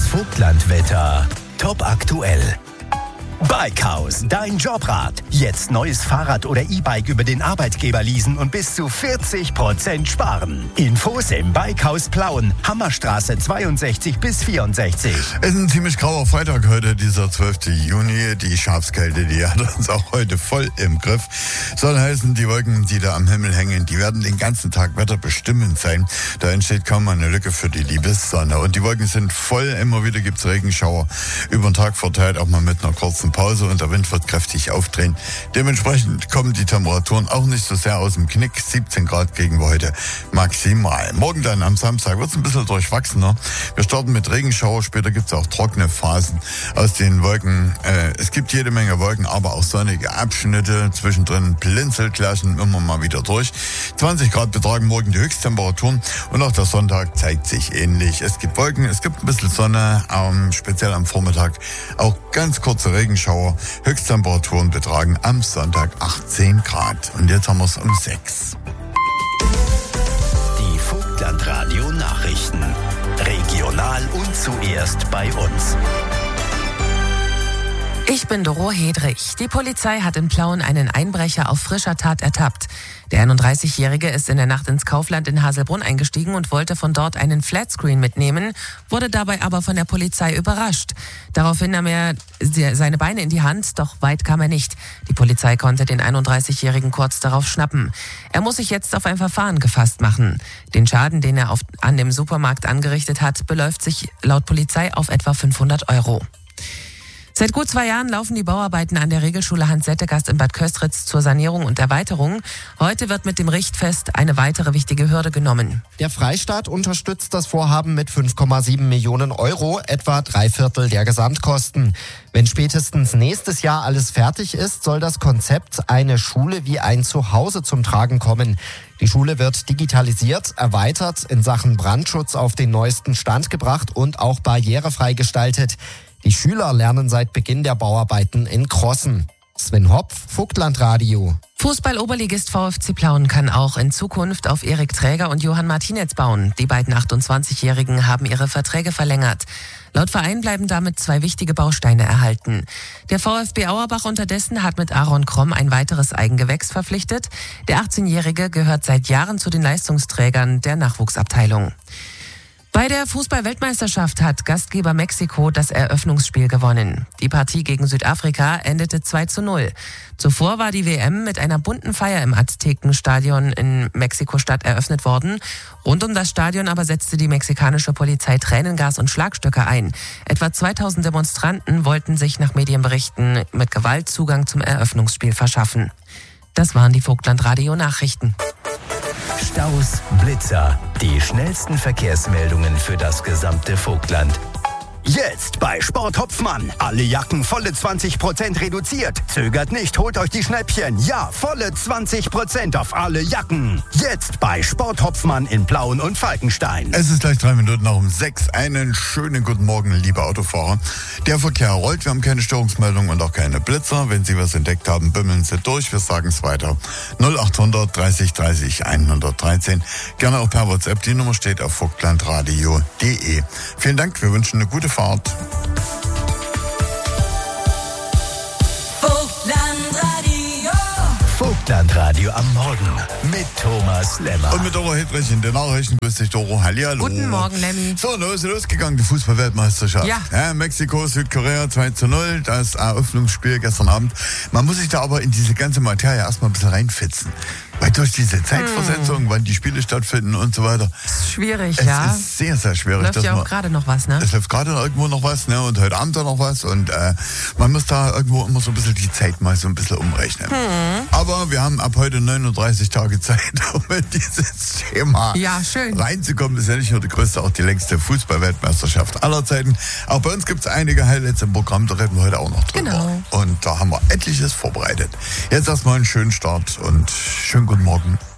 Vogtlandwetter. Top aktuell. Bikehaus, dein Jobrat. Jetzt neues Fahrrad oder E-Bike über den Arbeitgeber leasen und bis zu 40% sparen. Infos im Bikehaus Plauen, Hammerstraße 62 bis 64. Es ist ein ziemlich grauer Freitag heute, dieser 12. Juni. Die Schafskälte, die hat uns auch heute voll im Griff. Soll heißen, die Wolken, die da am Himmel hängen, die werden den ganzen Tag wetterbestimmend sein. Da entsteht kaum eine Lücke für die liebe Sonne. Und die Wolken sind voll, immer wieder gibt's Regenschauer. Über den Tag verteilt, auch mal mit einer kurzen Pause, und der Wind wird kräftig aufdrehen. Dementsprechend kommen die Temperaturen auch nicht so sehr aus dem Knick. 17 Grad kriegen wir heute maximal. Morgen dann am Samstag wird es ein bisschen durchwachsener. Wir starten mit Regenschauer, später gibt es auch trockene Phasen aus den Wolken. Es gibt jede Menge Wolken, aber auch sonnige Abschnitte. Zwischendrin blinzelt Klassen immer mal wieder durch. 20 Grad betragen morgen die Höchsttemperaturen, und auch der Sonntag zeigt sich ähnlich. Es gibt Wolken, es gibt ein bisschen Sonne, speziell am Vormittag auch ganz kurze Regenschauer. Höchsttemperaturen betragen am Sonntag 18 Grad. Und jetzt haben wir es um 6. Die Vogtlandradio Nachrichten. Regional und zuerst bei uns. Ich bin Doro Hedrich. Die Polizei hat in Plauen einen Einbrecher auf frischer Tat ertappt. Der 31-Jährige ist in der Nacht ins Kaufland in Haselbrunn eingestiegen und wollte von dort einen Flatscreen mitnehmen, wurde dabei aber von der Polizei überrascht. Daraufhin nahm er seine Beine in die Hand, doch weit kam er nicht. Die Polizei konnte den 31-Jährigen kurz darauf schnappen. Er muss sich jetzt auf ein Verfahren gefasst machen. Den Schaden, den er an dem Supermarkt angerichtet hat, beläuft sich laut Polizei auf etwa 500 €. Seit gut 2 Jahren laufen die Bauarbeiten an der Regelschule Hans-Settegast in Bad Köstritz zur Sanierung und Erweiterung. Heute wird mit dem Richtfest eine weitere wichtige Hürde genommen. Der Freistaat unterstützt das Vorhaben mit 5,7 Millionen €, etwa 3/4 der Gesamtkosten. Wenn spätestens nächstes Jahr alles fertig ist, soll das Konzept eine Schule wie ein Zuhause zum Tragen kommen. Die Schule wird digitalisiert, erweitert, in Sachen Brandschutz auf den neuesten Stand gebracht und auch barrierefrei gestaltet. Die Schüler lernen seit Beginn der Bauarbeiten in Crossen. Sven Hopf, Vogtlandradio. Fußball-Oberligist VfC Plauen kann auch in Zukunft auf Erik Träger und Johann Martinez bauen. Die beiden 28-Jährigen haben ihre Verträge verlängert. Laut Verein bleiben damit 2 wichtige Bausteine erhalten. Der VfB Auerbach unterdessen hat mit Aaron Kromm ein weiteres Eigengewächs verpflichtet. Der 18-Jährige gehört seit Jahren zu den Leistungsträgern der Nachwuchsabteilung. Bei der Fußball-Weltmeisterschaft hat Gastgeber Mexiko das Eröffnungsspiel gewonnen. Die Partie gegen Südafrika endete 2:0. Zuvor war die WM mit einer bunten Feier im Aztekenstadion in Mexiko-Stadt eröffnet worden. Rund um das Stadion aber setzte die mexikanische Polizei Tränengas und Schlagstöcke ein. Etwa 2000 Demonstranten wollten sich nach Medienberichten mit Gewalt Zugang zum Eröffnungsspiel verschaffen. Das waren die Vogtlandradio-Nachrichten. Staus, Blitzer, die schnellsten Verkehrsmeldungen für das gesamte Vogtland. Jetzt bei Sport Hopfmann. Alle Jacken volle 20% reduziert. Zögert nicht, holt euch die Schnäppchen. Ja, volle 20% auf alle Jacken. Jetzt bei Sport Hopfmann in Plauen und Falkenstein. Es ist gleich 3 Minuten nach um 6. Einen schönen guten Morgen, liebe Autofahrer. Der Verkehr rollt, wir haben keine Störungsmeldung und auch keine Blitzer. Wenn Sie was entdeckt haben, bimmeln Sie durch, wir sagen es weiter. 0800 30 30 113. Gerne auch per WhatsApp, die Nummer steht auf vogtlandradio.de. Vielen Dank, wir wünschen eine gute Fahrt. Vogtlandradio am Morgen mit Thomas Lemmer. Und mit Doro Hedrich in den Nachrichten. Grüß dich, Doro. Hallihallo. Guten Morgen, Lemmy. So, nun ist losgegangen, die Fußball-Weltmeisterschaft. Ja, Mexiko, Südkorea 2:0, das Eröffnungsspiel gestern Abend. Man muss sich da aber in diese ganze Materie erstmal ein bisschen reinfitzen. Weil durch diese Zeitversetzung, wann die Spiele stattfinden und so weiter. Ist schwierig, es ja. Es ist sehr, sehr schwierig. Läuft ja auch gerade noch was, ne? Es läuft gerade irgendwo noch was, ne? Und heute Abend da noch was. Und man muss da irgendwo immer so ein bisschen die Zeit mal so ein bisschen umrechnen. Aber wir haben ab heute 39 Tage Zeit, um in dieses Thema reinzukommen. Das ist ja nicht nur die größte, auch die längste Fußball-Weltmeisterschaft aller Zeiten. Auch bei uns gibt es einige Highlights im Programm, da reden wir heute auch noch drüber. Genau. Und da haben wir etliches vorbereitet. Jetzt erstmal einen schönen Start und schönen guten Morgen.